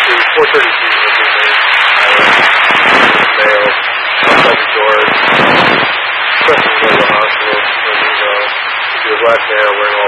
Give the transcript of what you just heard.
4:30 season with me. Mail outside the doors. Especially when you go to the hospital, when you do a black nail, wearing